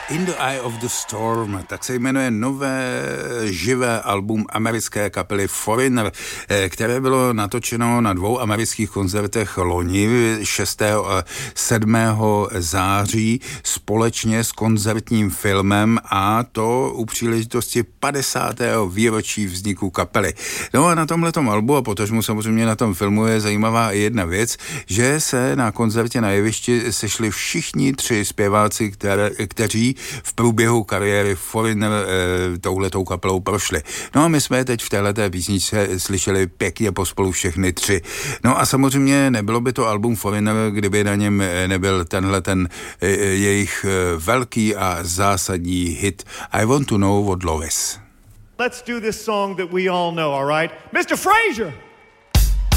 In the Eye of the Storm, tak se jmenuje nové živé album americké kapely Foreigner, které bylo natočeno na 2 amerických koncertech loni 6. a 7. září společně s koncertním filmem, a to u příležitosti 50. výročí vzniku kapely. No a na tomhletom albu a potažmu samozřejmě na tom filmu je zajímavá i jedna věc, že se na koncertě na jevišti sešli všichni 3 zpěváci, kteří v průběhu kariéry Foreigner touhletou kapelou prošli. No a my jsme teď v téhleté písničce slyšeli pěkně pospolu všechny 3. No a samozřejmě nebylo by to album Foreigner, kdyby na něm nebyl ten jejich velký a zásadní hit I Want to Know What Love Is. Let's do this song that we all know, all right? Mr. Frazier!